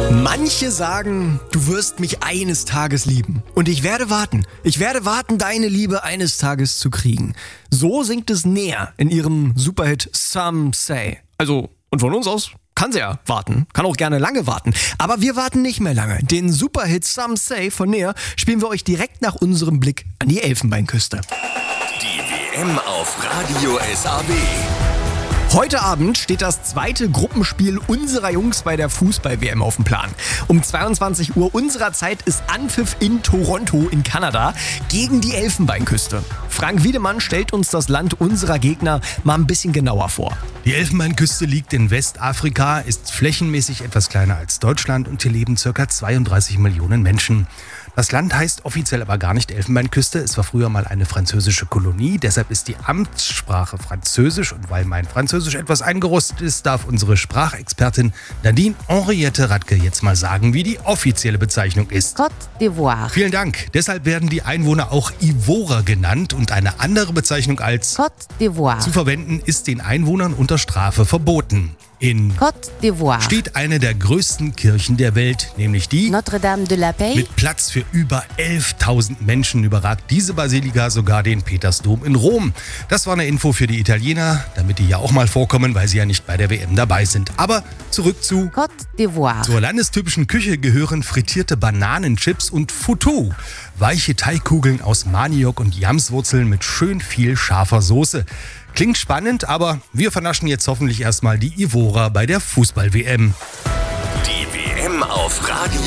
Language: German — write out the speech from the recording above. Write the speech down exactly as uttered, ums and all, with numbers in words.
Manche sagen, du wirst mich eines Tages lieben. Und ich werde warten. Ich werde warten, deine Liebe eines Tages zu kriegen. So singt es Nea in ihrem Superhit Some Say. Also, und von uns aus kann sie ja warten. Kann auch gerne lange warten. Aber wir warten nicht mehr lange. Den Superhit Some Say von Nea spielen wir euch direkt nach unserem Blick an die Elfenbeinküste. Die W M auf Radio S A B. Heute Abend steht das zweite Gruppenspiel unserer Jungs bei der Fußball-W M auf dem Plan. Um zweiundzwanzig Uhr unserer Zeit ist Anpfiff in Toronto in Kanada gegen die Elfenbeinküste. Frank Wiedemann stellt uns das Land unserer Gegner mal ein bisschen genauer vor. Die Elfenbeinküste liegt in Westafrika, ist flächenmäßig etwas kleiner als Deutschland und hier leben ca. zweiunddreißig Millionen Menschen. Das Land heißt offiziell aber gar nicht Elfenbeinküste. Es war früher mal eine französische Kolonie. Deshalb ist die Amtssprache Französisch. Und weil mein Französisch etwas eingerostet ist, darf unsere Sprachexpertin Nadine Henriette Radke jetzt mal sagen, wie die offizielle Bezeichnung ist. Côte d'Ivoire. Vielen Dank. Deshalb werden die Einwohner auch Ivorer genannt. Und eine andere Bezeichnung als Côte d'Ivoire. zu verwenden ist den Einwohnern unter Strafe verboten. In Côte d'Ivoire steht eine der größten Kirchen der Welt, nämlich die Notre-Dame de la Paix. mit Platz für über elftausend Menschen überragt diese Basilika sogar den Petersdom in Rom. Das war eine Info für die Italiener, damit die ja auch mal vorkommen, weil sie ja nicht bei der W M dabei sind. Aber zurück zu Côte d'Ivoire. zur landestypischen Küche gehören frittierte Bananenchips und Foutou. Weiche Teigkugeln aus Maniok und Yamswurzeln mit schön viel scharfer Soße. Klingt spannend, aber wir vernaschen jetzt hoffentlich erstmal die Ivorer bei der Fußball-W M. Die W M auf Radio